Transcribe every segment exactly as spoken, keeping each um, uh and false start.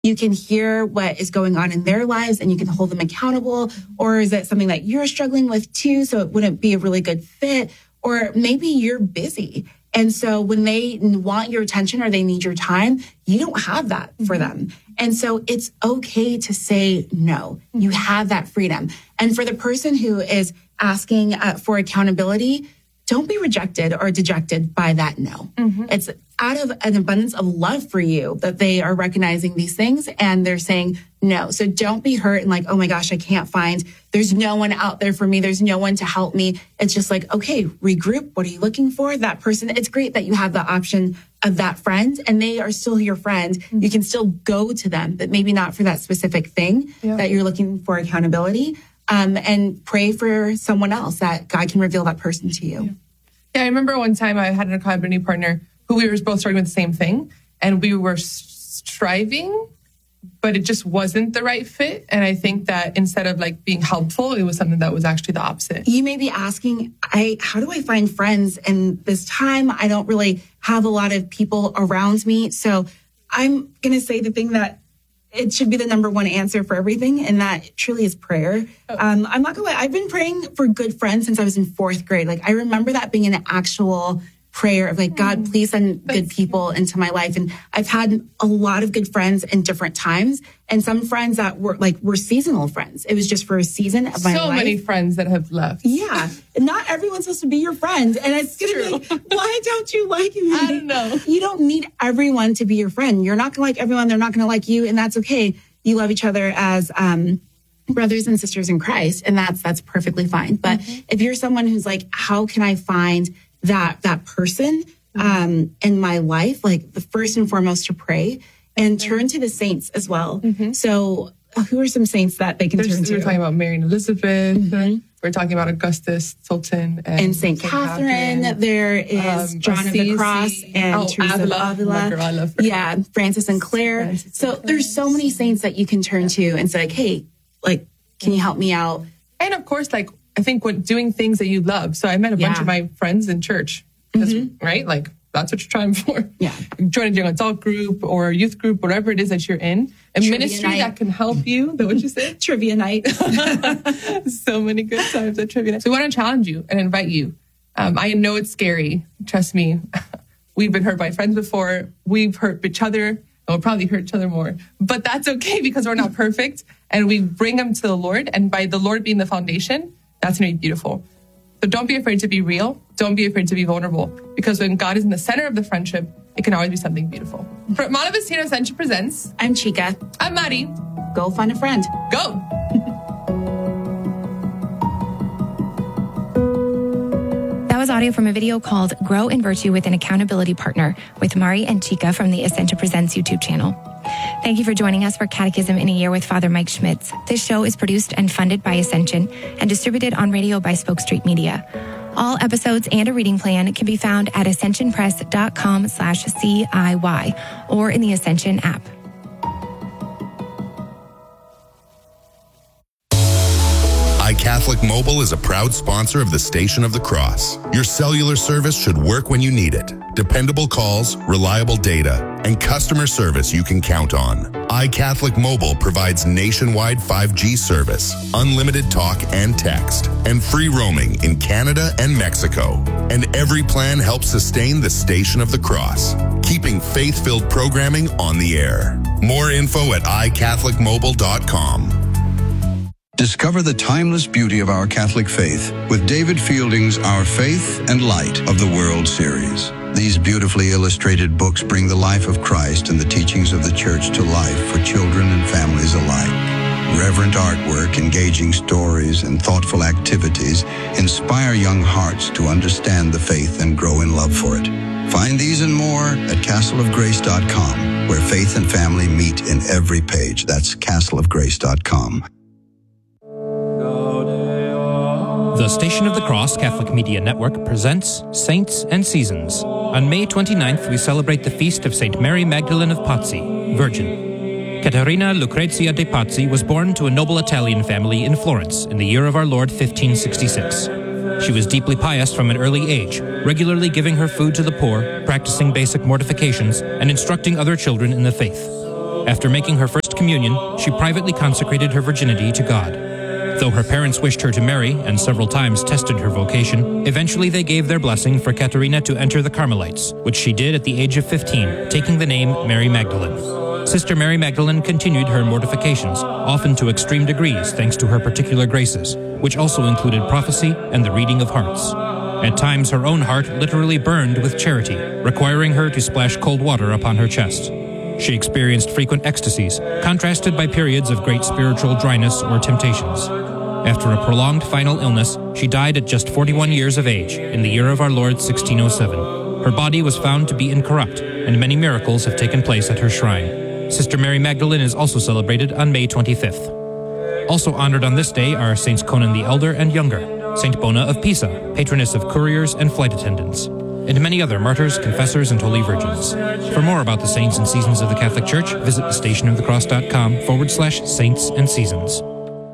you can hear what is going on in their lives and you can hold them accountable? Or is it something that you're struggling with too, so it wouldn't be a really good fit? Or maybe you're busy. And so when they want your attention or they need your time, you don't have that for them. And so it's okay to say no. You have that freedom. And for the person who is asking uh, for accountability, don't be rejected or dejected by that no. Mm-hmm. It's out of an abundance of love for you that they are recognizing these things and they're saying no. So don't be hurt and like, oh my gosh, I can't find, there's no one out there for me. There's no one to help me. It's just like, okay, regroup. What are you looking for? That person. It's great that you have the option of that friend and they are still your friend. Mm-hmm. You can still go to them, but maybe not for that specific thing yeah. that you're looking for accountability. Um, and pray for someone else that God can reveal that person to you. Yeah. yeah, I remember one time I had an accountability partner who we were both struggling with the same thing, and we were striving, but it just wasn't the right fit. And I think that instead of like being helpful, it was something that was actually the opposite. You may be asking, I how do I find friends in this time? I don't really have a lot of people around me. So I'm going to say the thing that it should be the number one answer for everything, and that truly is prayer. Oh. Um, I'm not gonna lie, I've been praying for good friends since I was in fourth grade. Like, I remember that being an actual prayer of like, God, please send good people into my life. And I've had a lot of good friends in different times, and some friends that were like, were seasonal friends. It was just for a season of my so life. So many friends that have left. Yeah. Not everyone's supposed to be your friend. And it's going to be like, why don't you like me? I don't know. You don't need everyone to be your friend. You're not going to like everyone. They're not going to like you. And that's okay. You love each other as, um, brothers and sisters in Christ. And that's, that's perfectly fine. But mm-hmm. if you're someone who's like, how can I find that, that person, um, in my life? Like, the first and foremost, to pray and turn to the saints as well. Mm-hmm. So who are some saints that they can There's, turn to? We're talking about Mary and Elizabeth. Mm-hmm. We're talking about Augustus, Sultan, and, and Saint Catherine. Catherine. There is um, John Assisi. of the Cross and oh, Teresa Avila. of Avila. Yeah, Francis and Clare. Francis so and Clare. There's so many saints that you can turn to and say, like, hey, like, can you help me out? And of course, like, I think when doing things that you love. So I met a yeah. bunch of my friends in church, mm-hmm. right? Like, that's what you're trying for. Yeah. Join a young adult group or a youth group, whatever it is that you're in. A Trivia ministry night. That can help you. That what you said? Trivia night. So many good times at trivia night. So we want to challenge you and invite you. Um, I know it's scary. Trust me. We've been hurt by friends before. We've hurt each other. And we'll probably hurt each other more. But that's okay because we're not perfect. And we bring them to the Lord. And by the Lord being the foundation, that's going to be beautiful. So don't be afraid to be real. Don't be afraid to be vulnerable. Because when God is in the center of the friendship, it can always be something beautiful. For Mala Vecina Ascension Presents. I'm Chica. I'm Mari. Go find a friend. Go. That was audio from a video called Grow in Virtue with an Accountability Partner with Mari and Chica from the Ascension Presents YouTube channel. Thank you for joining us for Catechism in a Year with Father Mike Schmitz. This show is produced and funded by Ascension and distributed on radio by Spoke Street Media. All episodes and a reading plan can be found at ascensionpress.com slash CIY or in the Ascension app. iCatholic Mobile is a proud sponsor of the Station of the Cross. Your cellular service should work when you need it. Dependable calls, reliable data, and customer service you can count on. iCatholic Mobile provides nationwide five G service, unlimited talk and text, and free roaming in Canada and Mexico. And every plan helps sustain the Station of the Cross, keeping faith-filled programming on the air. More info at i catholic mobile dot com. Discover the timeless beauty of our Catholic faith with David Fielding's Our Faith and Light of the World series. These beautifully illustrated books bring the life of Christ and the teachings of the Church to life for children and families alike. Reverent artwork, engaging stories, and thoughtful activities inspire young hearts to understand the faith and grow in love for it. Find these and more at castle of grace dot com, where faith and family meet in every page. That's castle of grace dot com. The Station of the Cross Catholic Media Network presents Saints and Seasons. On May twenty-ninth, we celebrate the feast of Saint Mary Magdalene of Pazzi, Virgin. Caterina Lucrezia de Pazzi was born to a noble Italian family in Florence in the year of our Lord fifteen sixty-six. She was deeply pious from an early age, regularly giving her food to the poor, practicing basic mortifications, and instructing other children in the faith. After making her first communion, she privately consecrated her virginity to God. Though her parents wished her to marry and several times tested her vocation, eventually they gave their blessing for Katerina to enter the Carmelites, which she did at the age of fifteen, taking the name Mary Magdalene. Sister Mary Magdalene continued her mortifications, often to extreme degrees thanks to her particular graces, which also included prophecy and the reading of hearts. At times, her own heart literally burned with charity, requiring her to splash cold water upon her chest. She experienced frequent ecstasies, contrasted by periods of great spiritual dryness or temptations. After a prolonged final illness, she died at just forty-one years of age, in the year of our Lord sixteen oh seven. Her body was found to be incorrupt, and many miracles have taken place at her shrine. Sister Mary Magdalene is also celebrated on May twenty-fifth. Also honored on this day are Saints Conan the Elder and Younger, Saint Bona of Pisa, patroness of couriers and flight attendants, and many other martyrs, confessors, and holy virgins. For more about the saints and seasons of the Catholic Church, visit thestationofthecross.com forward slash saints and seasons.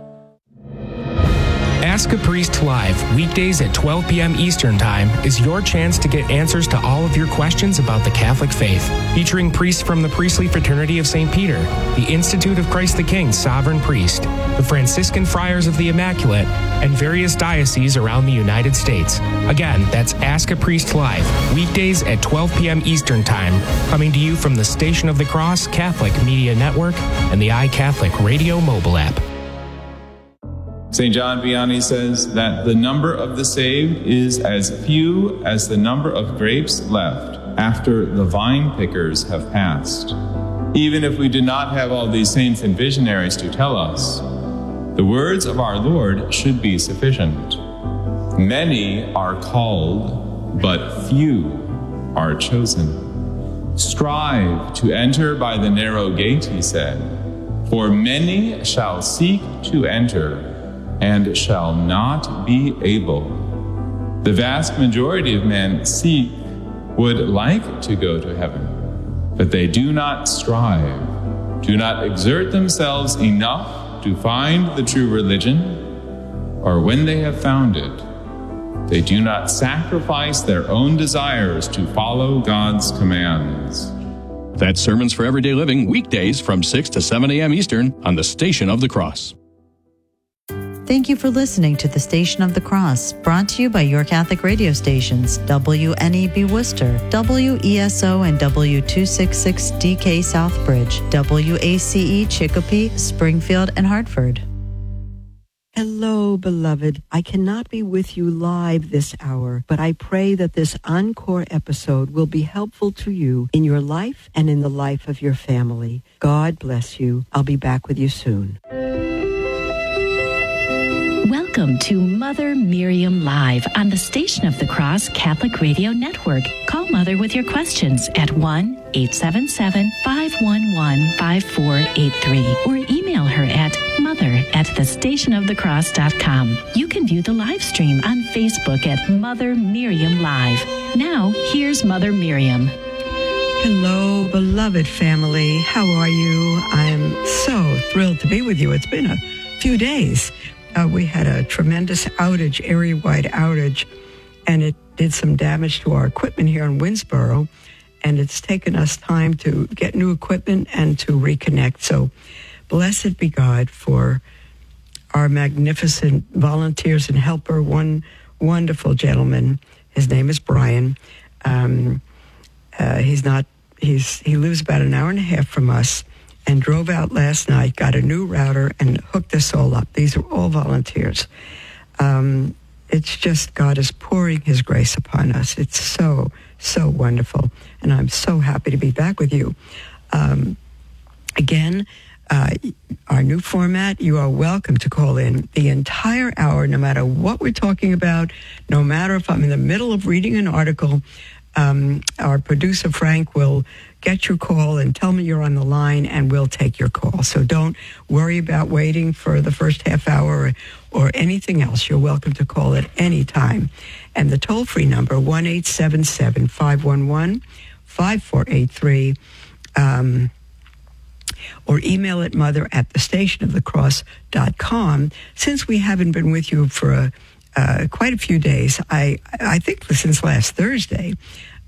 Ask a Priest Live, weekdays at twelve p.m. Eastern Time, is your chance to get answers to all of your questions about the Catholic faith. Featuring priests from the Priestly Fraternity of Saint Peter, the Institute of Christ the King Sovereign Priest, the Franciscan Friars of the Immaculate, and various dioceses around the United States. Again, that's Ask a Priest Live, weekdays at twelve p.m. Eastern Time, coming to you from the Station of the Cross Catholic Media Network and the iCatholic Radio mobile app. Saint John Vianney says that the number of the saved is as few as the number of grapes left after the vine pickers have passed. Even if we do not have all these saints and visionaries to tell us, the words of our Lord should be sufficient. Many are called, but few are chosen. Strive to enter by the narrow gate, he said, for many shall seek to enter and shall not be able. The vast majority of men seek, would like to go to heaven, but they do not strive, do not exert themselves enough to find the true religion, or when they have found it, they do not sacrifice their own desires to follow God's commands. That's Sermons for Everyday Living, weekdays from six to seven a.m. Eastern on the Station of the Cross. Thank you for listening to the Station of the Cross, brought to you by your Catholic radio stations, W N E B Worcester, W E S O and W two sixty-six D K Southbridge, W A C E Chicopee, Springfield, and Hartford. Hello, beloved. I cannot be with you live this hour, but I pray that this encore episode will be helpful to you in your life and in the life of your family. God bless you. I'll be back with you soon. Welcome to Mother Miriam Live on the Station of the Cross Catholic Radio Network. Call Mother with your questions at one eight seven seven, five one one, five four eight three or email her at mother at the station of the cross dot com. You can view the live stream on Facebook at Mother Miriam Live. Now, here's Mother Miriam. Hello, beloved family. How are you? I'm so thrilled to be with you. It's been a few days. Uh, we had a tremendous outage, area-wide outage, and it did some damage to our equipment here in Winsboro, and it's taken us time to get new equipment and to reconnect. So blessed be God for our magnificent volunteers and helper, one wonderful gentleman. His name is Brian. Um, uh, he's not, he's he lives about an hour and a half from us, and drove out last night, got a new router, and hooked us all up. These are all volunteers. Um, it's just God is pouring his grace upon us. It's so, so wonderful. And I'm so happy to be back with you. Um, again, uh, our new format, you are welcome to call in the entire hour, no matter what we're talking about, no matter if I'm in the middle of reading an article. Um, our producer, Frank, will get your call and tell me you're on the line, and we'll take your call. So don't worry about waiting for the first half hour or, or anything else. You're welcome to call at any time. And the toll-free number, one eight seven seven, five one one, five four eight three, um, or email it mother at the station of the cross dot com. Since we haven't been with you for a, uh, quite a few days, I, I think since last Thursday,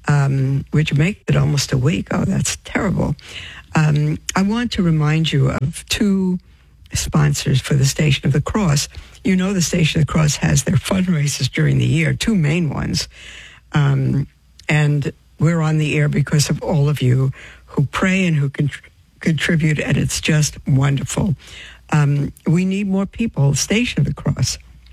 um, which makes it almost a week. Oh, that's terrible. Um, I want to remind you of two sponsors for the Station of the Cross. You know the Station of the Cross has their fundraisers during the year, two main ones. Um, and we're on the air because of all of you who pray and who contr- contribute, and it's just wonderful. Um, we need more people. Station of the Cross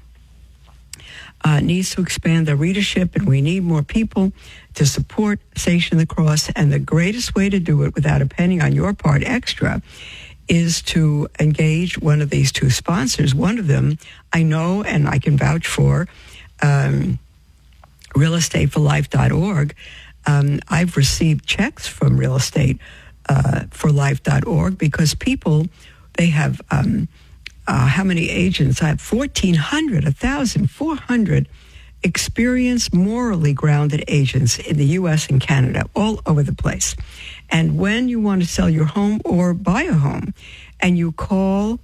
uh, needs to expand their readership, and we need more people to support Station of the Cross. And the greatest way to do it without a penny on your part extra is to engage one of these two sponsors. One of them I know and I can vouch for, um, real estate for life dot org. Um, I've received checks from real estate for life dot org because people, they have, um, uh, how many agents? I have fourteen hundred, one thousand four hundred experienced, morally grounded agents in the U S and Canada, all over the place. And when you want to sell your home or buy a home, and you call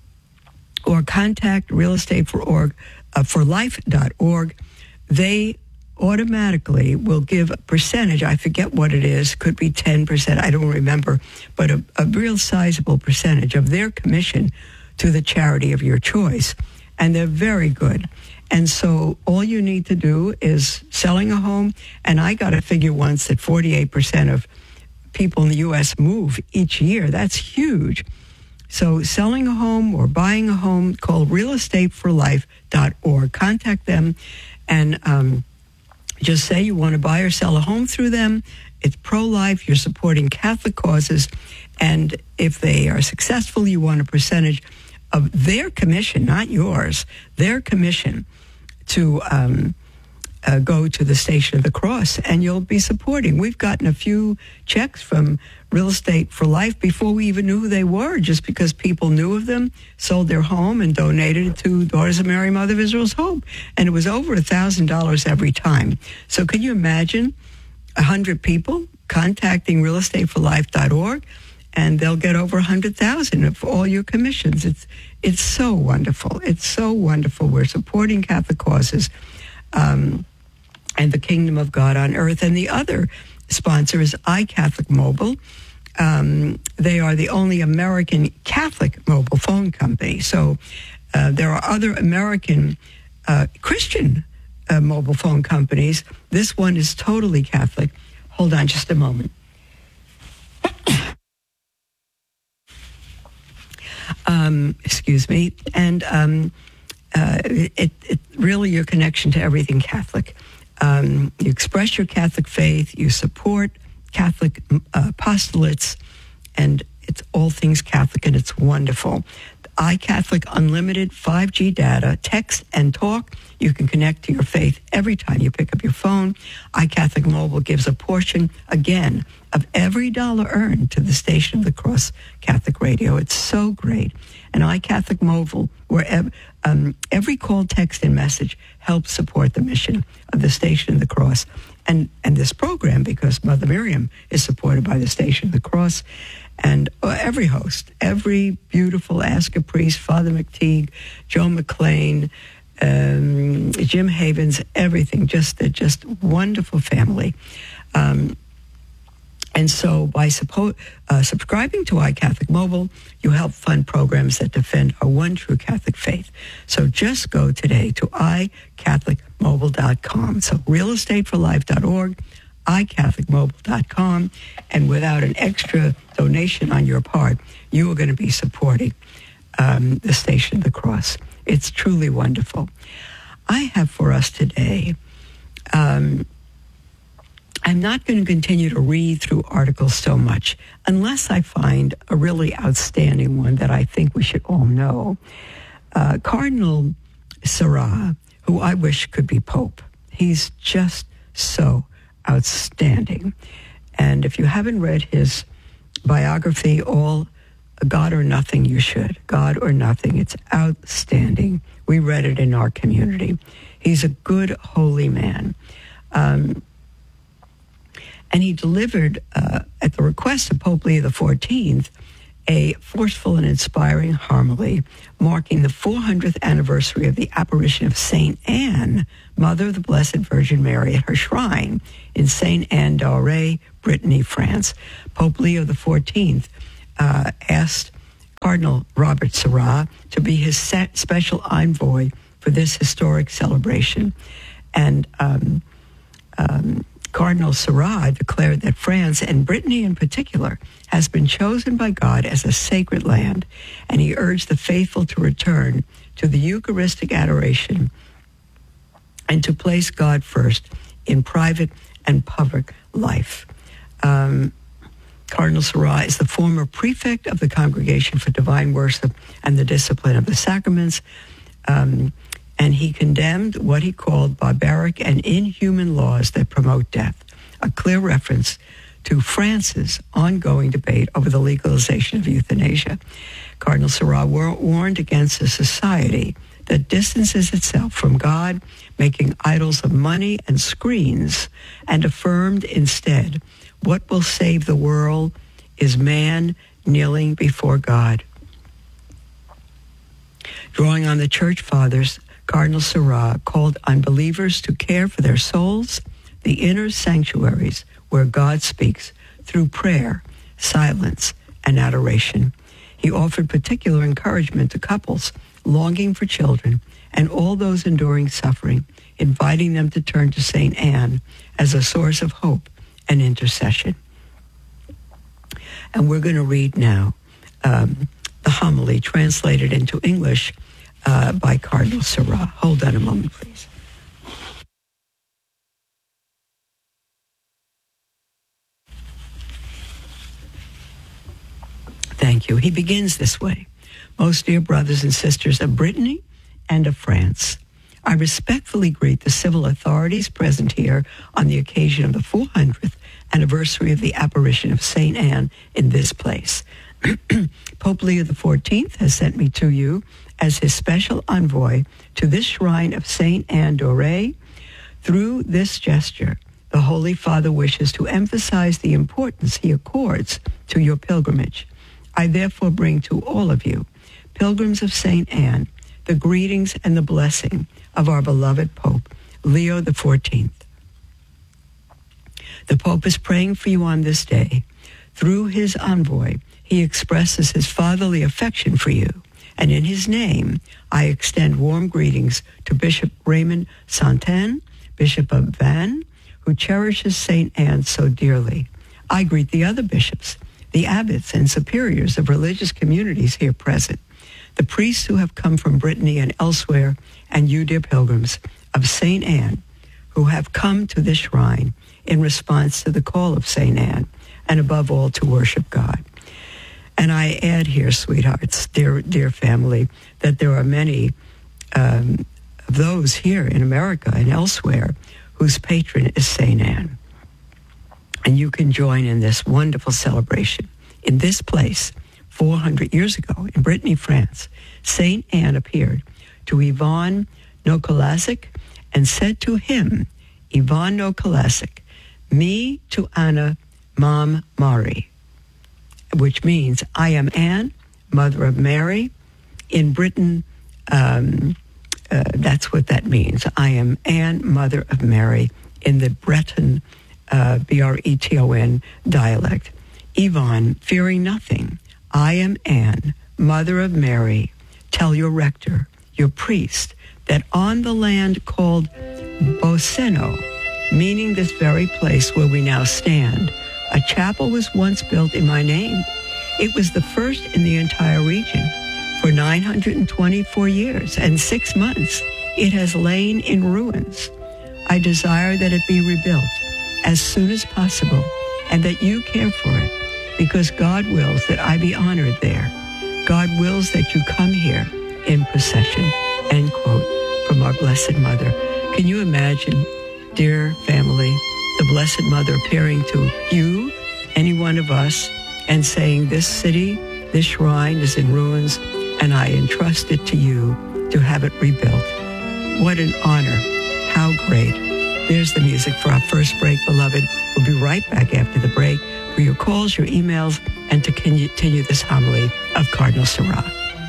or contact real estate for org, uh, for life dot org, they automatically will give a percentage. I forget what it is. Could be ten percent. I don't remember. But a, a real sizable percentage of their commission to the charity of your choice. And they're very good. And so all you need to do is selling a home. And I got a figure once that forty-eight percent of people in the U S move each year. That's huge. So selling a home or buying a home, call real estate for life dot org. Contact them and um, just say you want to buy or sell a home through them. It's pro-life. You're supporting Catholic causes. And if they are successful, you want a percentage of their commission, not yours, their commission to um, uh, go to the Station of the Cross, and you'll be supporting. We've gotten a few checks from Real Estate for Life before we even knew who they were, just because people knew of them, sold their home, and donated it to Daughters of Mary, Mother of Israel's Hope. And it was over one thousand dollars every time. So can you imagine one hundred people contacting real estate for life dot org, and they'll get over one hundred thousand dollars of all your commissions. It's it's so wonderful. It's so wonderful. We're supporting Catholic causes um, and the kingdom of God on earth. And the other sponsor is iCatholic Mobile. Um, they are the only American Catholic mobile phone company. So uh, there are other American uh, Christian uh, mobile phone companies. This one is totally Catholic. Hold on just a moment. Um, excuse me. And um, uh, it, it really your connection to everything Catholic. Um, you express your Catholic faith, you support Catholic uh, apostolates, and it's all things Catholic, and it's wonderful. iCatholic Unlimited five G data, text and talk. You can connect to your faith every time you pick up your phone. iCatholic Mobile gives a portion, again, of every dollar earned to the Station of the Cross Catholic Radio. It's so great. And iCatholic Mobile, where um, every call, text, and message helps support the mission of the Station of the Cross and, and this program, because Mother Miriam is supported by the Station of the Cross. And uh, every host, every beautiful Ask a Priest, Father McTeague, Joe McLean, um, Jim Havens, everything, just a just wonderful family. Um, and so by suppo- uh, subscribing to iCatholic Mobile, you help fund programs that defend our one true Catholic faith. So just go today to i catholic mobile dot com. So real estate for life dot org, i catholic mobile dot com, and without an extra donation on your part, you are going to be supporting um, the Station of the Cross. It's truly wonderful. I have for us today, um, I'm not going to continue to read through articles so much unless I find a really outstanding one that I think we should all know. Uh, Cardinal Sarah, who I wish could be Pope. He's just so outstanding. And if you haven't read his biography, All God or Nothing, you should. God or Nothing. It's outstanding. We read it in our community. He's a good, holy man. Um, and he delivered, uh, at the request of Pope Leo the fourteenth, a forceful and inspiring homily marking the four hundredth anniversary of the apparition of Saint Anne, Mother of the Blessed Virgin Mary, at her shrine in Saint Anne d'Auray, Brittany, France. Pope Leo the fourteenth uh, asked Cardinal Robert Sarrat to be his set special envoy for this historic celebration. And um, um, Cardinal Sarrat declared that France, and Brittany in particular, has been chosen by God as a sacred land, and he urged the faithful to return to the Eucharistic adoration and to place God first in private and public life. Um, Cardinal Sarrat is the former prefect of the Congregation for Divine Worship and the Discipline of the Sacraments, um, and he condemned what he called barbaric and inhuman laws that promote death, a clear reference to France's ongoing debate over the legalization of euthanasia. Cardinal Sarrat war- warned against a society that distances itself from God, making idols of money and screens, and affirmed instead, what will save the world is man kneeling before God. Drawing on the Church Fathers, Cardinal Sarrat called on believers to care for their souls, the inner sanctuaries where God speaks through prayer, silence, and adoration. He offered particular encouragement to couples longing for children and all those enduring suffering, inviting them to turn to Saint Anne as a source of hope and intercession. And we're going to read now um, the homily translated into English uh, by Cardinal Sarrat. Hold on a moment, please. Thank you. He begins this way. Most dear brothers and sisters of Brittany and of France, I respectfully greet the civil authorities present here on the occasion of the four hundredth anniversary of the apparition of Saint Anne in this place. Pope Leo the fourteenth has sent me to you as his special envoy to this shrine of Saint Anne d'Auray. Through this gesture, the Holy Father wishes to emphasize the importance he accords to your pilgrimage. I therefore bring to all of you, pilgrims of Saint Anne, the greetings and the blessing of our beloved Pope, Leo the fourteenth. The Pope is praying for you on this day. Through his envoy, he expresses his fatherly affection for you, and in his name, I extend warm greetings to Bishop Raymond Santin, Bishop of Vannes, who cherishes Saint Anne so dearly. I greet the other bishops, the abbots and superiors of religious communities here present, the priests who have come from Brittany and elsewhere, and you, dear pilgrims of Saint Anne, who have come to this shrine in response to the call of Saint Anne, and above all, to worship God. And I add here, sweethearts, dear dear family, that there are many um, of those here in America and elsewhere whose patron is Saint Anne. And you can join in this wonderful celebration. In this place, four hundred years ago, in Brittany, France, Saint Anne appeared to Ivan Nokolasik and said to him, Ivan Nokolasik, me to Anna, Mam Mari, which means, I am Anne, Mother of Mary. In Britain, um, uh, that's what that means. I am Anne, Mother of Mary, in the Breton, uh, B R E T O N dialect. Ivan, fearing nothing, I am Anne, Mother of Mary. Tell your rector, your priest, that on the land called Boseno, meaning this very place where we now stand, a chapel was once built in my name. It was the first in the entire region. For nine hundred twenty-four years and six months, it has lain in ruins. I desire that it be rebuilt as soon as possible, and that you care for it, because God wills that I be honored there. God wills that you come here in procession. End quote from our Blessed Mother. Can you imagine, dear family, the Blessed Mother appearing to you, any one of us, and saying, this city, this shrine is in ruins, and I entrust it to you to have it rebuilt. What an honor. How great. There's the music for our first break, beloved. We'll be right back after the break. for your calls, your emails, and to continue this homily of Cardinal Sarah.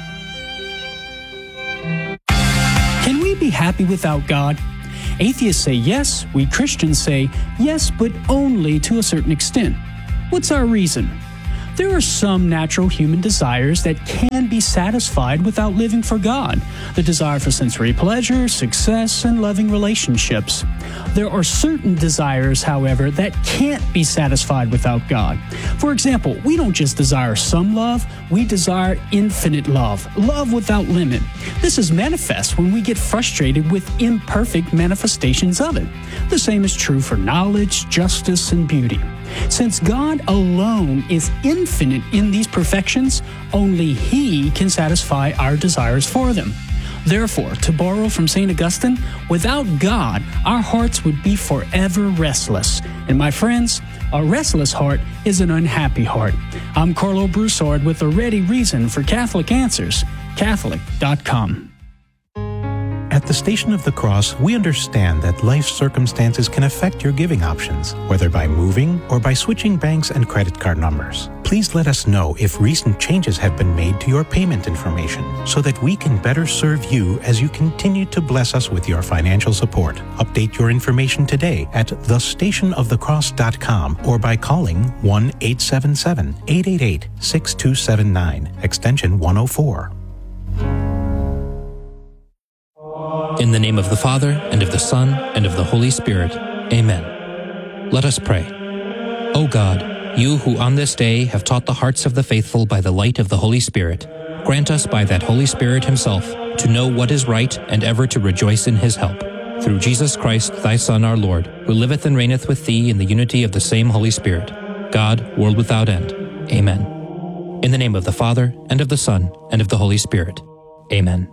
Can we be happy without God? Atheists say yes, we Christians say yes, but only to a certain extent. What's our reason? There are some natural human desires that can be satisfied without living for God. The desire for sensory pleasure, success, and loving relationships. There are certain desires, however, that can't be satisfied without God. For example, we don't just desire some love, we desire infinite love, love without limit. This is manifest when we get frustrated with imperfect manifestations of it. The same is true for knowledge, justice, and beauty. Since God alone is infinite in these perfections, only He can satisfy our desires for them. Therefore, to borrow from Saint Augustine, without God, our hearts would be forever restless. And my friends, a restless heart is an unhappy heart. I'm Carlo Broussard with a ready reason for Catholic Answers, Catholic dot com. At the Station of the Cross, we understand that life circumstances can affect your giving options, whether by moving or by switching banks and credit card numbers. Please let us know if recent changes have been made to your payment information so that we can better serve you as you continue to bless us with your financial support. Update your information today at the station of the cross dot com or by calling one eight seven seven, eight eight eight, six two seven nine, extension one oh four. In the name of the Father, and of the Son, and of the Holy Spirit. Amen. Let us pray. O God, you who on this day have taught the hearts of the faithful by the light of the Holy Spirit, grant us by that Holy Spirit himself to know what is right and ever to rejoice in his help. Through Jesus Christ, thy Son, our Lord, who liveth and reigneth with thee in the unity of the same Holy Spirit, God, world without end. Amen. In the name of the Father, and of the Son, and of the Holy Spirit. Amen.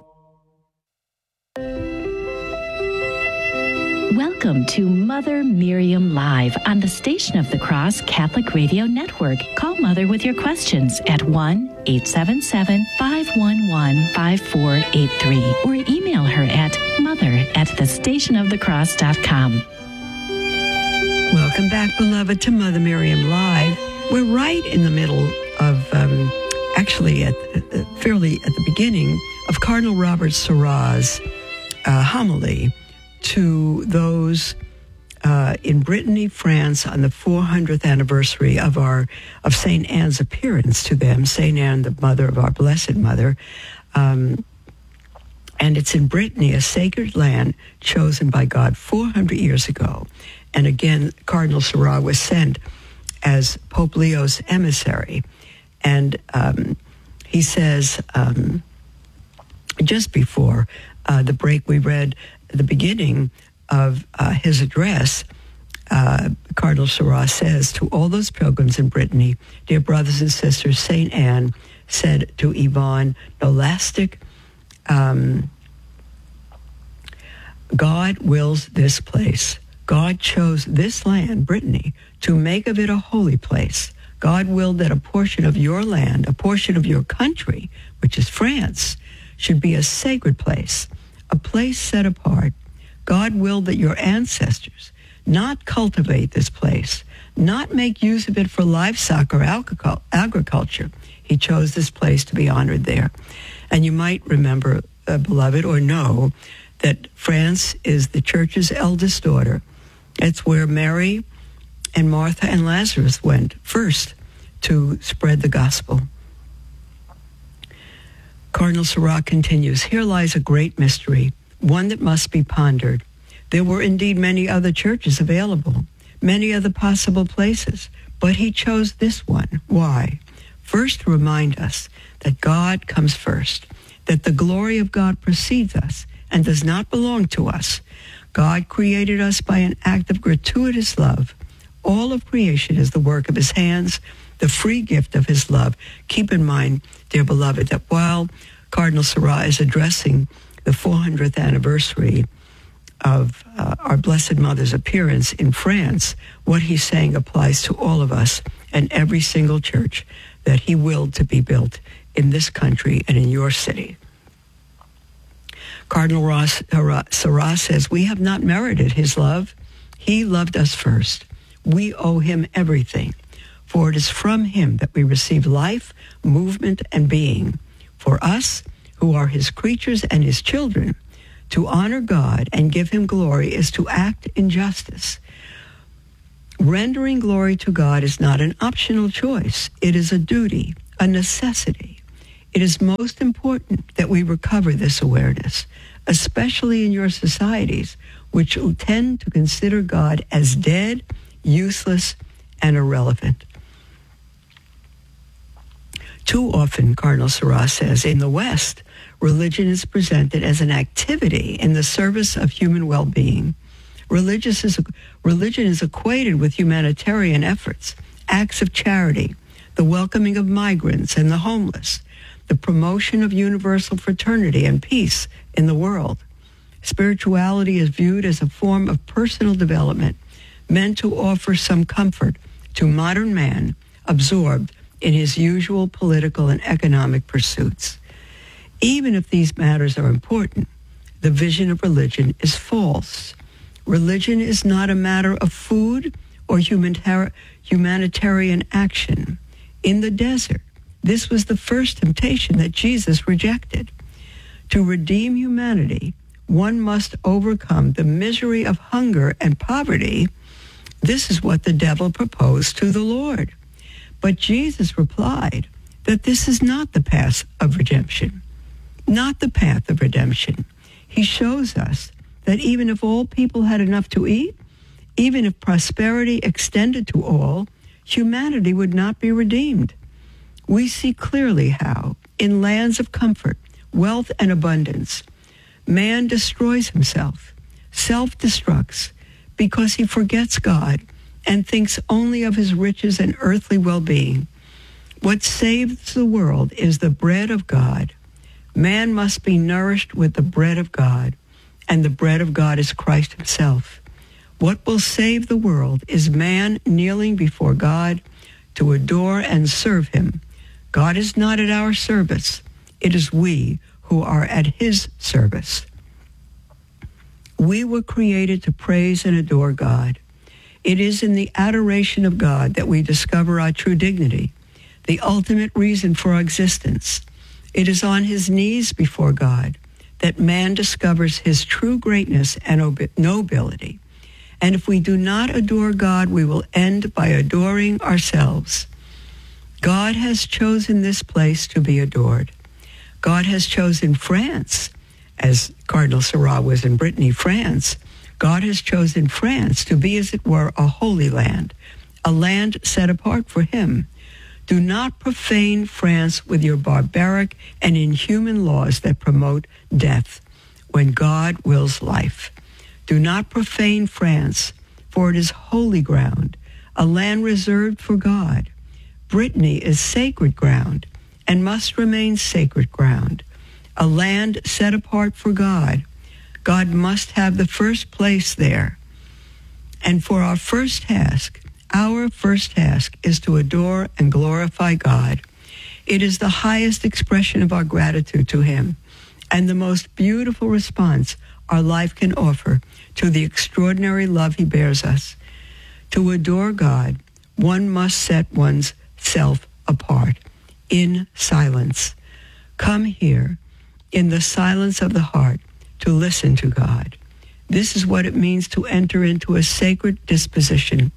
Welcome to Mother Miriam Live on the Station of the Cross Catholic Radio Network. Call Mother with your questions at one eight seven seven, five one one, five four eight three or email her at mother at the station of the cross dot com. Welcome back, beloved, to Mother Miriam Live. We're right in the middle of, um, actually, at uh, fairly at the beginning of Cardinal Robert Sarah's uh, homily to those uh, in Brittany, France, on the four hundredth anniversary of our of Saint Anne's appearance to them. Saint Anne, the mother of our Blessed Mother, um, and it's in Brittany, a sacred land chosen by God four hundred years ago. And again, Cardinal Sarah was sent as Pope Leo's emissary, and um, he says um, just before uh, the break, we read the beginning of uh, his address. uh, Cardinal Sarah says, to all those pilgrims in Brittany, dear brothers and sisters, Saint Anne said to Yvonne Nolastic, um, God wills this place. God chose this land, Brittany, to make of it a holy place. God willed that a portion of your land, a portion of your country, which is France, should be a sacred place, a place set apart. God willed that your ancestors not cultivate this place, not make use of it for livestock or agriculture. He chose this place to be honored there. And you might remember, uh, beloved, or know that France is the church's eldest daughter. It's where Mary and Martha and Lazarus went first to spread the gospel. Cardinal Sarah continues, here lies a great mystery, one that must be pondered. There were indeed many other churches available, many other possible places, but he chose this one. Why? First, to remind us that God comes first, that the glory of God precedes us and does not belong to us. God created us by an act of gratuitous love. All of creation is the work of his hands, the free gift of his love. Keep in mind, dear beloved, that while Cardinal Sarah is addressing the four hundredth anniversary of uh, our Blessed Mother's appearance in France, what he's saying applies to all of us and every single church that he willed to be built in this country and in your city. Cardinal Ross, uh, Sarah says, we have not merited his love. He loved us first. We owe him everything. For it is from him that we receive life, movement, and being. For us, who are his creatures and his children, to honor God and give him glory is to act in justice. Rendering glory to God is not an optional choice. It is a duty, a necessity. It is most important that we recover this awareness, especially in your societies, which tend to consider God as dead, useless, and irrelevant. Too often, Cardinal Sarah says, in the West, religion is presented as an activity in the service of human well-being. Religious is, religion is equated with humanitarian efforts, acts of charity, the welcoming of migrants and the homeless, the promotion of universal fraternity and peace in the world. Spirituality is viewed as a form of personal development meant to offer some comfort to modern man absorbed in his usual political and economic pursuits. Even if these matters are important, the vision of religion is false. Religion is not a matter of food or humanitar- humanitarian action. In the desert, this was the first temptation that Jesus rejected. To redeem humanity, one must overcome the misery of hunger and poverty. This is what the devil proposed to the Lord. But Jesus replied that this is not the path of redemption. Not the path of redemption. He shows us that even if all people had enough to eat, even if prosperity extended to all, humanity would not be redeemed. We see clearly how, in lands of comfort, wealth, and abundance, man destroys himself, self-destructs, because he forgets God and thinks only of his riches and earthly well-being. What saves the world is the bread of God. Man must be nourished with the bread of God, and the bread of God is Christ himself. What will save the world is man kneeling before God to adore and serve him. God is not at our service. It is we who are at his service. We were created to praise and adore God. It is in the adoration of God that we discover our true dignity, the ultimate reason for our existence. It is on his knees before God that man discovers his true greatness and ob- nobility. And if we do not adore God, we will end by adoring ourselves. God has chosen this place to be adored. God has chosen France, as Cardinal Sarah was in Brittany, France. God has chosen France to be, as it were, a holy land, a land set apart for him. Do not profane France with your barbaric and inhuman laws that promote death when God wills life. Do not profane France, for it is holy ground, a land reserved for God. Brittany is sacred ground and must remain sacred ground, a land set apart for God. God must have the first place there. And for our first task, our first task is to adore and glorify God. It is the highest expression of our gratitude to him and the most beautiful response our life can offer to the extraordinary love he bears us. To adore God, one must set one's self apart in silence. Come here in the silence of the heart to listen to God. This is what it means to enter into a sacred disposition.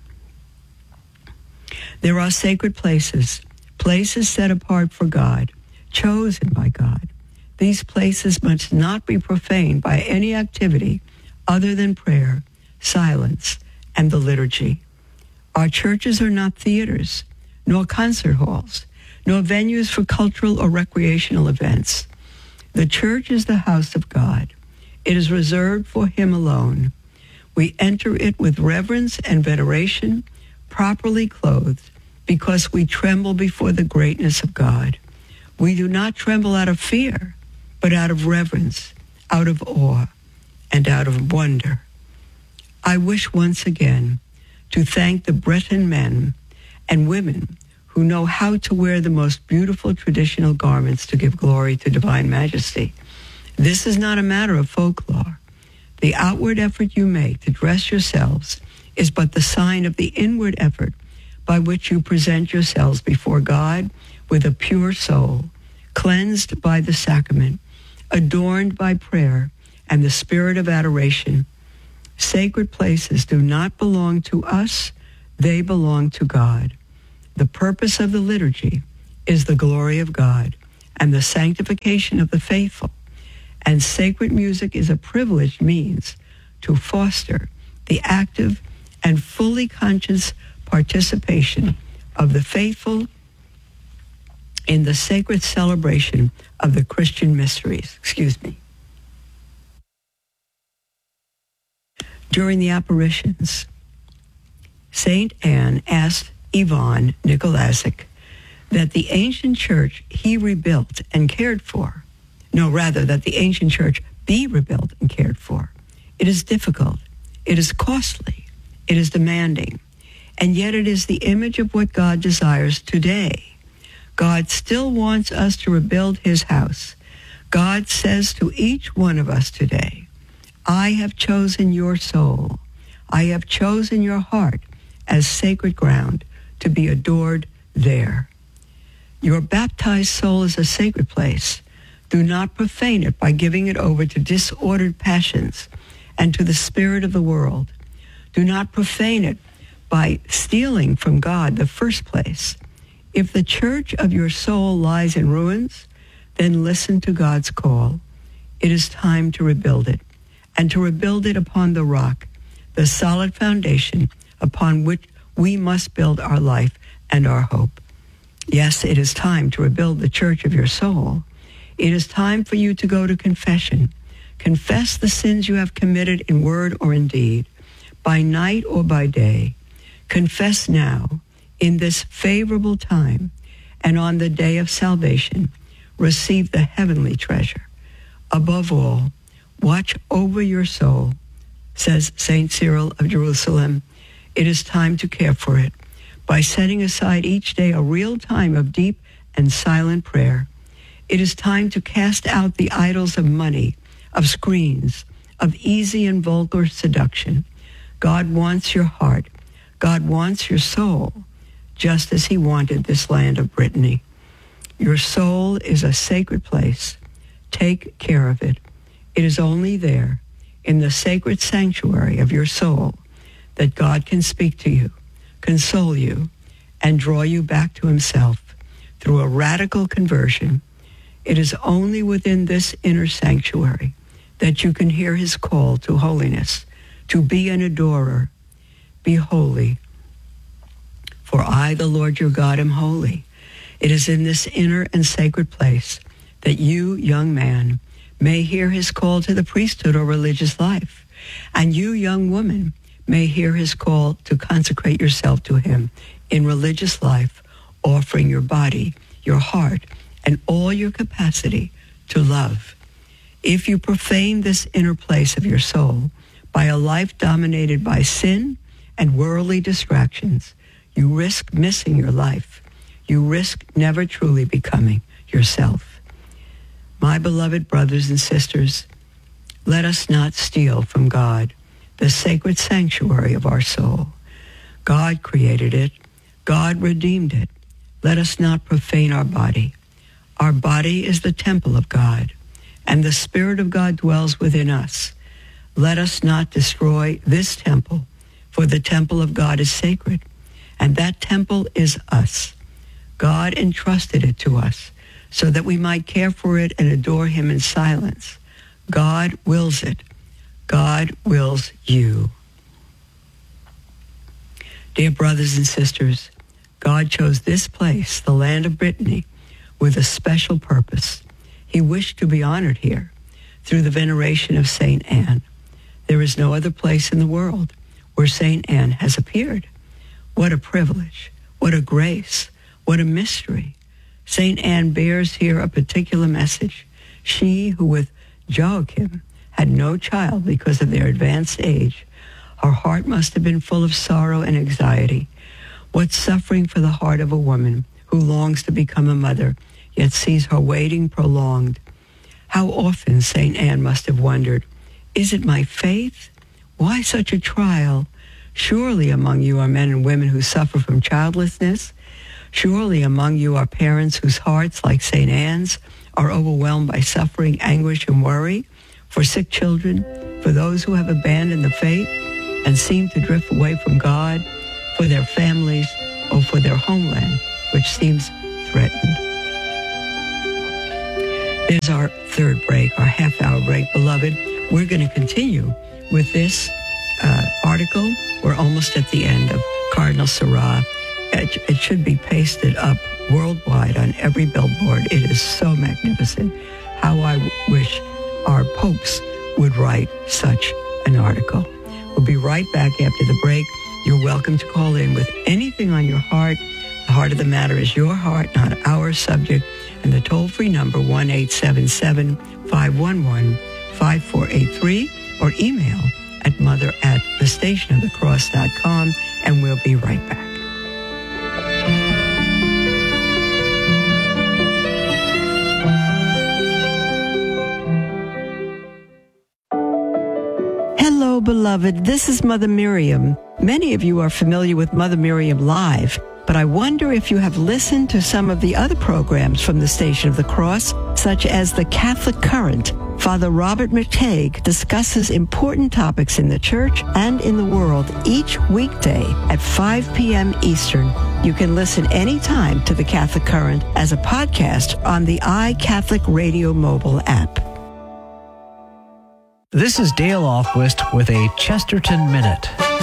There are sacred places, places set apart for God, chosen by God. These places must not be profaned by any activity other than prayer, silence, and the liturgy. Our churches are not theaters, nor concert halls, nor venues for cultural or recreational events. The church is the house of God. It is reserved for him alone. We enter it with reverence and veneration, properly clothed, because we tremble before the greatness of God. We do not tremble out of fear, but out of reverence, out of awe, and out of wonder. I wish once again to thank the Breton men and women who know how to wear the most beautiful traditional garments to give glory to divine majesty. This is not a matter of folklore. The outward effort you make to dress yourselves is but the sign of the inward effort by which you present yourselves before God with a pure soul, cleansed by the sacrament, adorned by prayer and the spirit of adoration. Sacred places do not belong to us, they belong to God. The purpose of the liturgy is the glory of God and the sanctification of the faithful, and sacred music is a privileged means to foster the active and fully conscious participation of the faithful in the sacred celebration of the Christian mysteries. Excuse me. During the apparitions, Saint Anne asked Ivan Nicolazic that the ancient church he rebuilt and cared for, no, rather, that the ancient church be rebuilt and cared for. It is difficult. It is costly. It is demanding. And yet it is the image of what God desires today. God still wants us to rebuild his house. God says to each one of us today, I have chosen your soul. I have chosen your heart as sacred ground to be adored there. Your baptized soul is a sacred place. Do not profane it by giving it over to disordered passions and to the spirit of the world. Do not profane it by stealing from God the first place. If the church of your soul lies in ruins, then listen to God's call. It is time to rebuild it, and to rebuild it upon the rock, the solid foundation upon which we must build our life and our hope. Yes, it is time to rebuild the church of your soul. It is time for you to go to confession. Confess the sins you have committed in word or in deed, by night or by day. Confess now, in this favorable time, and on the day of salvation, receive the heavenly treasure. Above all, watch over your soul, says Saint Cyril of Jerusalem. It is time to care for it by setting aside each day a real time of deep and silent prayer. It is time to cast out the idols of money, of screens, of easy and vulgar seduction. God wants your heart. God wants your soul, just as he wanted this land of Brittany. Your soul is a sacred place. Take care of it. It is only there, in the sacred sanctuary of your soul, that God can speak to you, console you, and draw you back to himself through a radical conversion. It is only within this inner sanctuary that you can hear his call to holiness, to be an adorer. Be holy, for I, the Lord your God, am holy. It is in this inner and sacred place that you, young man, may hear his call to the priesthood or religious life, and you, young woman, may hear his call to consecrate yourself to him in religious life, offering your body, your heart, and all your capacity to love. If you profane this inner place of your soul by a life dominated by sin and worldly distractions, you risk missing your life. You risk never truly becoming yourself. My beloved brothers and sisters, let us not steal from God the sacred sanctuary of our soul. God created it. God redeemed it. Let us not profane our body. Our body is the temple of God, and the Spirit of God dwells within us. Let us not destroy this temple, for the temple of God is sacred, and that temple is us. God entrusted it to us so that we might care for it and adore him in silence. God wills it. God wills you. Dear brothers and sisters, God chose this place, the land of Brittany, with a special purpose. He wished to be honored here through the veneration of Saint Anne. There is no other place in the world where Saint Anne has appeared. What a privilege, what a grace, what a mystery. Saint Anne bears here a particular message. She who with Joachim had no child because of their advanced age, her heart must have been full of sorrow and anxiety. What suffering for the heart of a woman who longs to become a mother, yet sees her waiting prolonged. How often Saint Anne must have wondered, is it my faith? Why such a trial? Surely among you are men and women who suffer from childlessness. Surely among you are parents whose hearts, like Saint Anne's, are overwhelmed by suffering, anguish, and worry for sick children, for those who have abandoned the faith and seem to drift away from God, for their families, or for their homeland, which seems threatened. There's our third break, our half-hour break. Beloved, we're going to continue with this uh, article. We're almost at the end of Cardinal Sarah. It, it should be pasted up worldwide on every billboard. It is so magnificent. How I w- wish our popes would write such an article. We'll be right back after the break. You're welcome to call in with anything on your heart. The heart of the matter is your heart, not our subject. And the toll-free number, one eight seven seven, five one one, five four eight three, or email at mother at the station of the cross dot com, and we'll be right back. Hello, beloved. This is Mother Miriam. Many of you are familiar with Mother Miriam Live, but I wonder if you have listened to some of the other programs from the Station of the Cross, such as The Catholic Current. Father Robert McTague discusses important topics in the church and in the world each weekday at five p.m. Eastern. You can listen anytime to The Catholic Current as a podcast on the iCatholic Radio mobile app. This is Dale Alquist with a Chesterton Minute.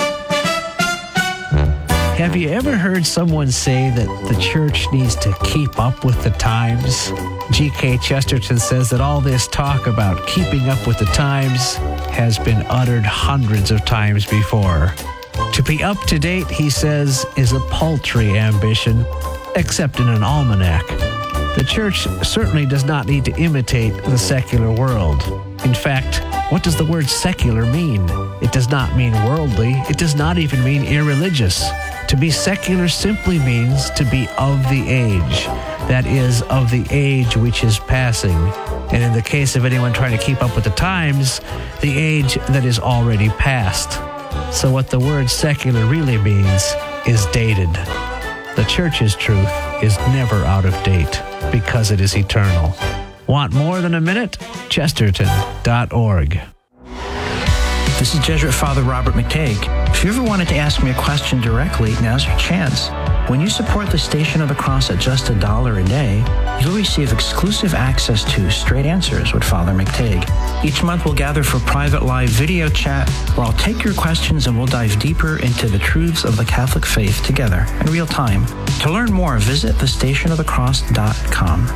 Have you ever heard someone say that the church needs to keep up with the times? G K Chesterton says that all this talk about keeping up with the times has been uttered hundreds of times before. To be up to date, he says, is a paltry ambition, except in an almanac. The church certainly does not need to imitate the secular world. In fact, what does the word secular mean? It does not mean worldly. It does not even mean irreligious. To be secular simply means to be of the age. That is, of the age which is passing. And in the case of anyone trying to keep up with the times, the age that is already past. So what the word secular really means is dated. The church's truth is never out of date because it is eternal. Want more than a minute? Chesterton dot org. This is Jesuit Father Robert McTague. If you ever wanted to ask me a question directly, now's your chance. When you support the Station of the Cross at just a dollar a day, you'll receive exclusive access to Straight Answers with Father McTague. Each month we'll gather for private live video chat where I'll take your questions and we'll dive deeper into the truths of the Catholic faith together in real time. To learn more, visit the station of the cross dot com.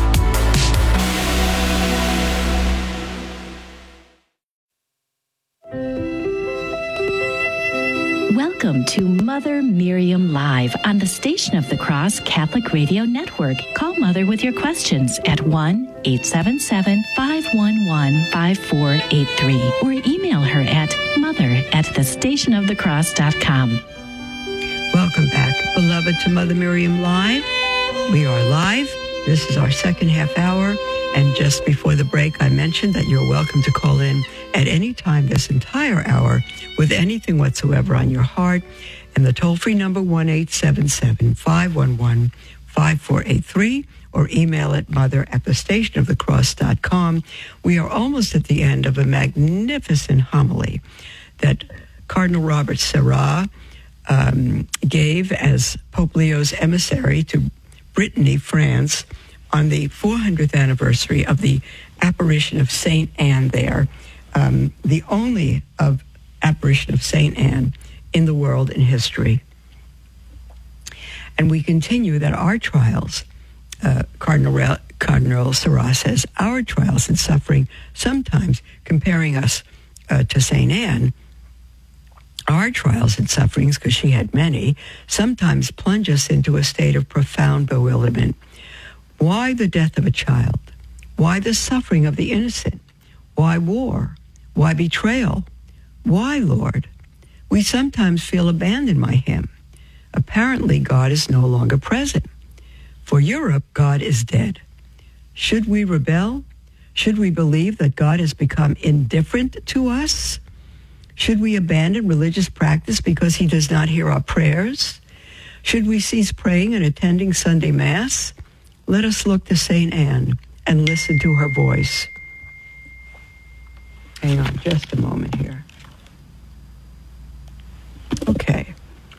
Welcome to Mother Miriam Live on the Station of the Cross Catholic Radio Network. Call Mother with your questions at one eight seven seven, five one one, five four eight three or email her at mother at the station of the cross dot com. Welcome back, beloved, to Mother Miriam Live. We are live. This is our second half hour. And just before the break, I mentioned that you're welcome to call in at any time this entire hour with anything whatsoever on your heart. And the toll-free number, one eight seven seven, five one one, five four eight three, or email at mother at the station of the cross dot com. We are almost at the end of a magnificent homily that Cardinal Robert Sarah um, gave as Pope Leo's emissary to Brittany, France, on the four hundredth anniversary of the apparition of Saint Anne there, um, the only of apparition of Saint Anne in the world in history. And we continue that our trials, uh, Cardinal, Re- Cardinal Sarah says, our trials and suffering, sometimes comparing us uh, to Saint Anne, our trials and sufferings, because she had many, sometimes plunge us into a state of profound bewilderment. Why the death of a child? Why the suffering of the innocent? Why war? Why betrayal? Why, Lord? We sometimes feel abandoned by him. Apparently, God is no longer present. For Europe, God is dead. Should we rebel? Should we believe that God has become indifferent to us? Should we abandon religious practice because he does not hear our prayers? Should we cease praying and attending Sunday Mass? Let us look to Saint Anne and listen to her voice. Hang on just a moment here. Okay.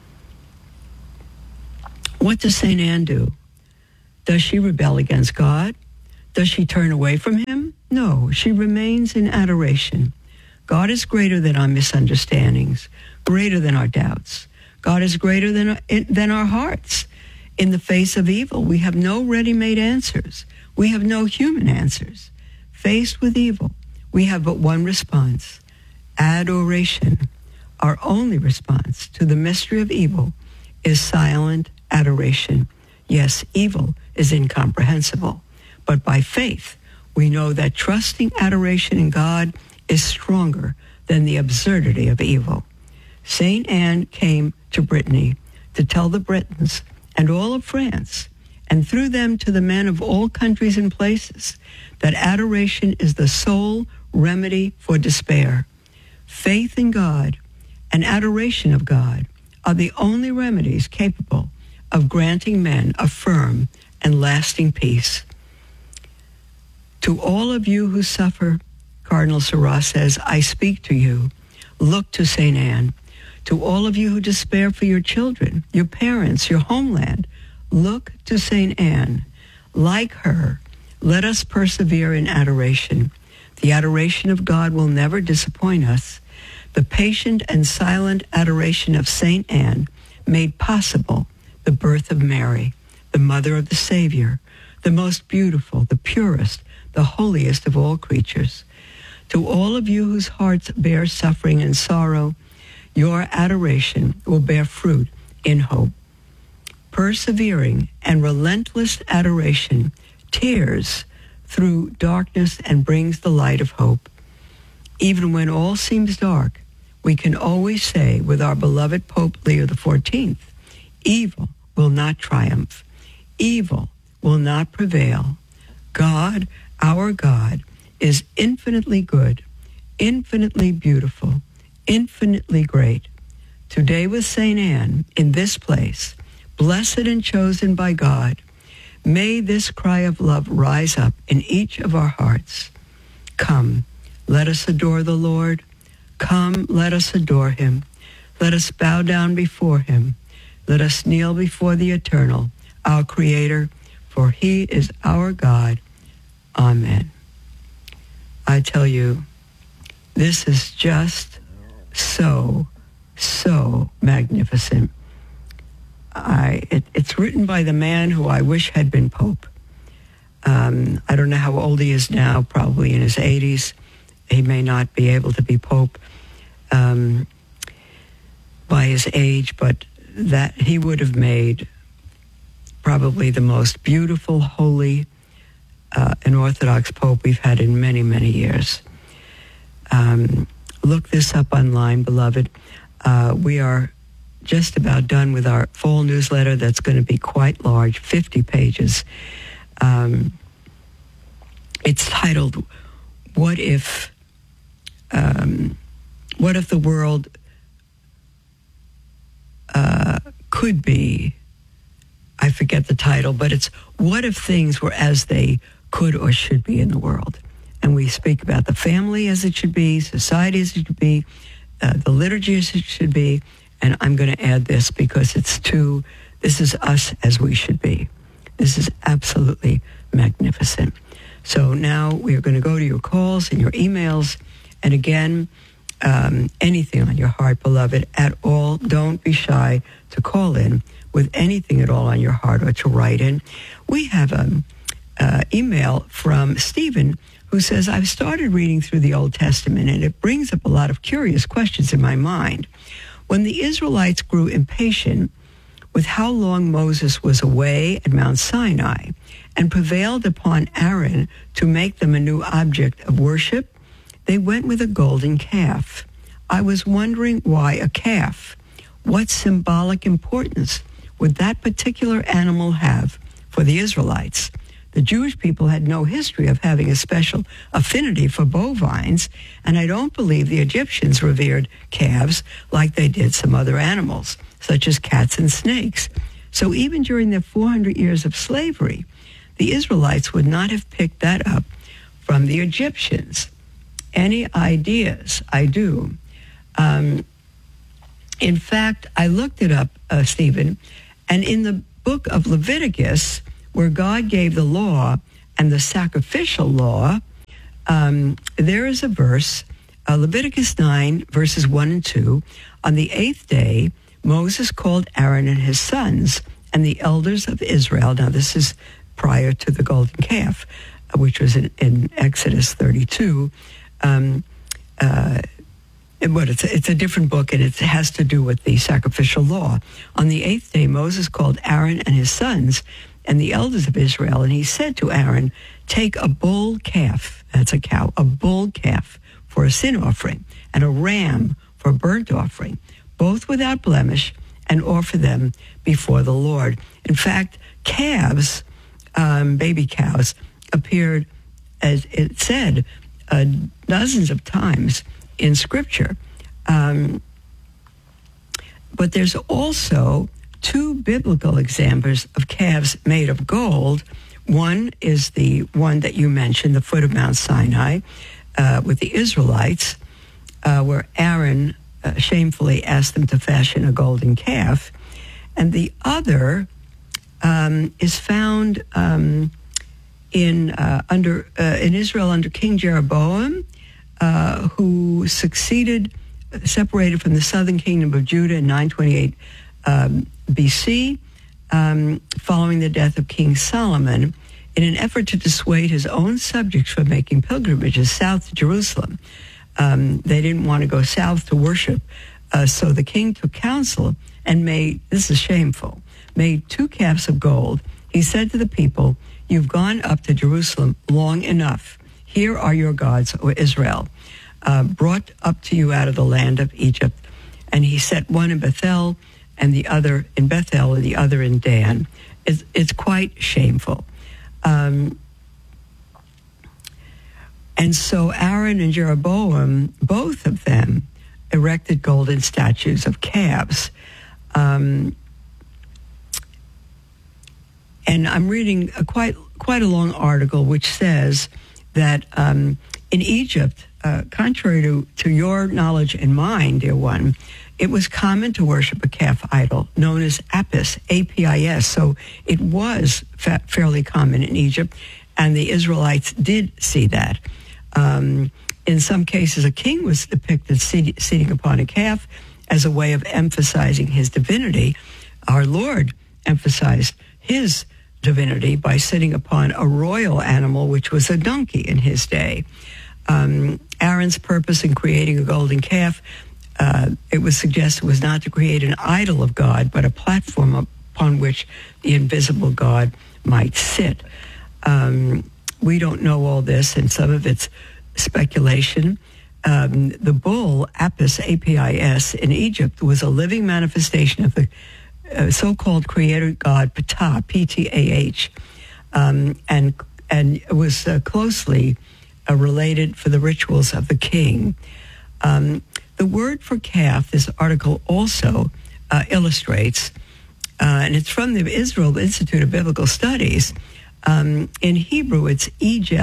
What does Saint Anne do? Does she rebel against God? Does she turn away from him? No, she remains in adoration. God is greater than our misunderstandings, greater than our doubts. God is greater than, than our hearts. In the face of evil, we have no ready-made answers. We have no human answers. Faced with evil, we have but one response: adoration. Our only response to the mystery of evil is silent adoration. Yes, evil is incomprehensible, but by faith, we know that trusting adoration in God is stronger than the absurdity of evil. Saint Anne came to Brittany to tell the Britons and all of France, and through them to the men of all countries and places, that adoration is the sole remedy for despair. Faith in God and adoration of God are the only remedies capable of granting men a firm and lasting peace. To all of you who suffer, Cardinal Sarah says, I speak to you. Look to Saint Anne. To all of you who despair for your children, your parents, your homeland, look to Saint Anne. Like her, let us persevere in adoration. The adoration of God will never disappoint us. The patient and silent adoration of Saint Anne made possible the birth of Mary, the mother of the Savior, the most beautiful, the purest, the holiest of all creatures. To all of you whose hearts bear suffering and sorrow, your adoration will bear fruit in hope. Persevering and relentless adoration tears through darkness and brings the light of hope. Even when all seems dark, we can always say with our beloved Pope Leo the fourteenth, evil will not triumph. Evil will not prevail. God, our God, is infinitely good, infinitely beautiful, infinitely great. Today with Saint Anne, in this place, blessed and chosen by God, may this cry of love rise up in each of our hearts. Come, let us adore the Lord. Come, let us adore him. Let us bow down before him. Let us kneel before the Eternal, our Creator, for he is our God. Amen. I tell you, this is just so, so magnificent. I, it, it's written by the man who I wish had been Pope. Um, I don't know how old he is now, probably in his eighties. He may not be able to be Pope um, by his age, but that he would have made probably the most beautiful, holy, uh, and Orthodox Pope we've had in many, many years. Um, look this up online, beloved. Uh, we are just about done with our fall newsletter that's going to be quite large, fifty pages. Um, it's titled, What If, um, What If the World uh, Could Be, I forget the title, but it's What If Things Were As They Could or Should Be in the World? And we speak about the family as it should be, society as it should be, uh, the liturgy as it should be, and I'm going to add this because it's too, this is us as we should be. This is absolutely magnificent. So now we are going to go to your calls and your emails. And again, um, anything on your heart, beloved, at all, don't be shy to call in with anything at all on your heart or to write in. We have an uh, email from Stephen who says, I've started reading through the Old Testament and it brings up a lot of curious questions in my mind. When the Israelites grew impatient with how long Moses was away at Mount Sinai and prevailed upon Aaron to make them a new object of worship, they went with a golden calf. I was wondering why a calf? What symbolic importance would that particular animal have for the Israelites? The Jewish people had no history of having a special affinity for bovines, and I don't believe the Egyptians revered calves like they did some other animals, such as cats and snakes. So even during their four hundred years of slavery, the Israelites would not have picked that up from the Egyptians. Any ideas? I do. Um, in fact, I looked it up, uh, Stephen, and in the book of Leviticus, where God gave the law and the sacrificial law, um, there is a verse, uh, Leviticus nine, verses one and two. On the eighth day, Moses called Aaron and his sons and the elders of Israel. Now, this is prior to the golden calf, uh, which was in, in Exodus thirty-two. Um, uh, but it's a, it's a different book, and it has to do with the sacrificial law. On the eighth day, Moses called Aaron and his sons and the elders of Israel, and he said to Aaron, take a bull calf, that's a cow, a bull calf for a sin offering, and a ram for a burnt offering, both without blemish, and offer them before the Lord. In fact, calves, um, baby cows, appeared, as it said, uh, dozens of times in Scripture. Um, but there's also two biblical examples of calves made of gold. One is the one that you mentioned, the foot of Mount Sinai, uh, with the Israelites, uh, where Aaron uh, shamefully asked them to fashion a golden calf. And the other um, is found um, in uh, under uh, in Israel under King Jeroboam, uh, who succeeded, separated from the southern kingdom of Judah in nine twenty-eight um, B C, um, following the death of King Solomon, in an effort to dissuade his own subjects from making pilgrimages south to Jerusalem. Um, they didn't want to go south to worship, uh, so the king took counsel and made, this is shameful, made two calves of gold. He said to the people, you've gone up to Jerusalem long enough. Here are your gods, O Israel, uh, brought up to you out of the land of Egypt. And he set one in Bethel, and the other in Bethel, and the other in Dan. It's, it's quite shameful. Um, and so Aaron and Jeroboam, both of them, erected golden statues of calves. Um, and I'm reading a quite quite a long article which says that um, in Egypt, uh, contrary to, to your knowledge and mine, dear one, it was common to worship a calf idol known as Apis, A P I S. So it was fa- fairly common in Egypt, and the Israelites did see that. Um, in some cases, a king was depicted seat- sitting upon a calf as a way of emphasizing his divinity. Our Lord emphasized his divinity by sitting upon a royal animal, which was a donkey in his day. Um, Aaron's purpose in creating a golden calf, Uh, it was suggested was not to create an idol of God, but a platform upon which the invisible God might sit. Um, we don't know all this, and some of it's speculation. Um, the bull, Apis, A P I S, in Egypt was a living manifestation of the uh, so-called creator god Ptah, P T A H, um, and, and it was uh, closely uh, related for the rituals of the king. Um, The word for calf, this article also uh, illustrates, uh, and it's from the Israel Institute of Biblical Studies. Um, in Hebrew, it's E G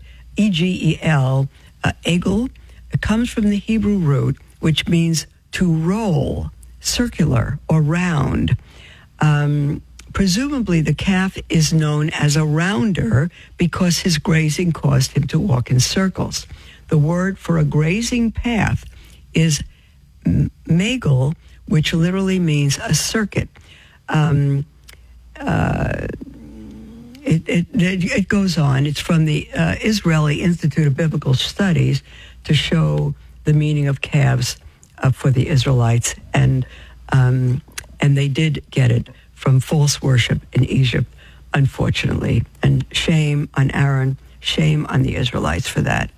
E L, uh, egel. It comes from the Hebrew root, which means to roll, circular, or round. Um, presumably, the calf is known as a rounder because his grazing caused him to walk in circles. The word for a grazing path is megel, which literally means a circuit. Um, uh, it, it, it goes on. It's from the uh, Israeli Institute of Biblical Studies to show the meaning of calves uh, for the Israelites, and um, and they did get it from false worship in Egypt, unfortunately. And shame on Aaron, shame on the Israelites for that.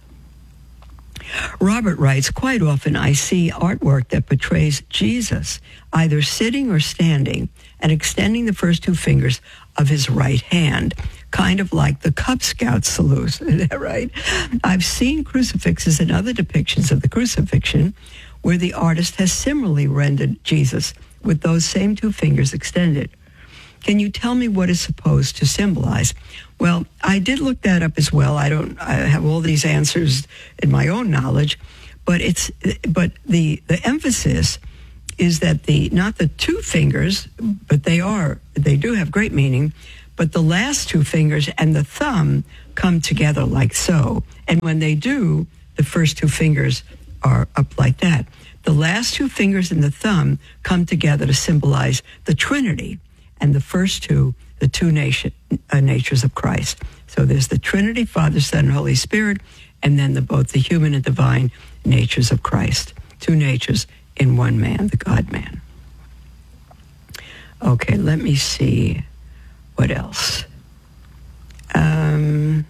Robert writes, quite often I see artwork that portrays Jesus either sitting or standing and extending the first two fingers of his right hand. kind of like the Cub Scout salute, right? I've seen crucifixes and other depictions of the crucifixion where the artist has similarly rendered Jesus with those same two fingers extended. Can you tell me what is supposed to symbolize? Well, I did look that up as well. I don't I have all these answers in my own knowledge, but it's but the the emphasis is that the not the two fingers, but they are they do have great meaning, but the last two fingers and the thumb come together like so. And when they do, the first two fingers are up like that. The last two fingers and the thumb come together to symbolize the Trinity, and the first two, the two nation, uh, natures of Christ. So there's the Trinity, Father, Son, and Holy Spirit, and then the, both the human and divine natures of Christ. Two natures in one man, the God-man. Okay, let me see what else. Um,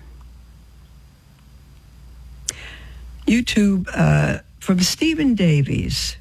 YouTube, uh, from Stephen Davies.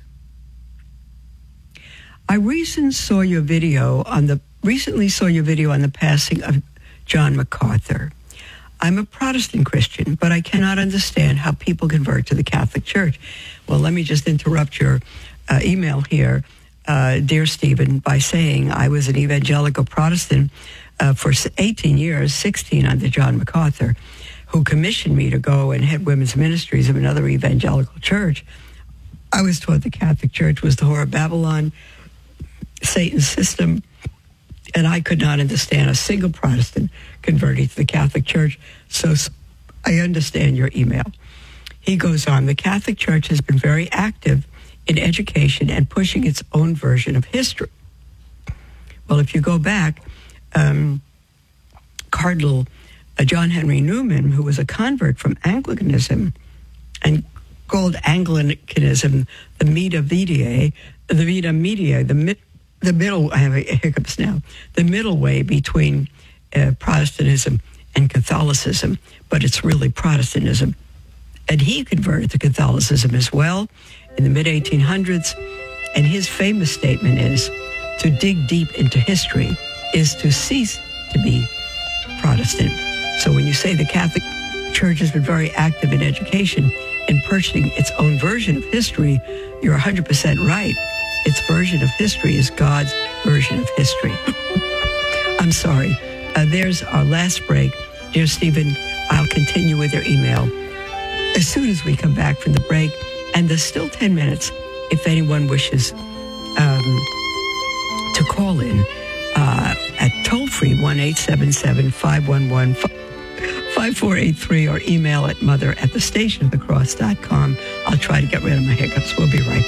I recently saw your video on the recently saw your video on the passing of John MacArthur. I'm a Protestant Christian, but I cannot understand how people convert to the Catholic Church. Well, let me just interrupt your uh, email here, uh, dear Stephen, by saying I was an evangelical Protestant uh, for eighteen years, sixteen under John MacArthur, who commissioned me to go and head women's ministries of another evangelical church. I was taught the Catholic Church was the whore of Babylon, Satan's system, and I could not understand a single Protestant converting to the Catholic Church, so I understand your email. He goes on, the Catholic Church has been very active in education and pushing its own version of history. Well, if you go back, um, Cardinal uh, John Henry Newman, who was a convert from Anglicanism and called Anglicanism the Vita Media, the Vita Media, the mid The middle, I have hiccups now, the middle way between uh, Protestantism and Catholicism, but it's really Protestantism. And he converted to Catholicism as well in the mid eighteen hundreds. And his famous statement is, to dig deep into history is to cease to be Protestant. So when you say the Catholic Church has been very active in education and pursuing its own version of history, you're one hundred percent right. Its version of history is God's version of history. I'm sorry. Uh, there's our last break. Dear Stephen, I'll continue with your email as soon as we come back from the break. And there's still ten minutes if anyone wishes um, to call in uh, at toll-free one eight seven seven, five one one, five four eight three or email at mother at the station of the cross dot com. I'll try to get rid of my hiccups. We'll be right back.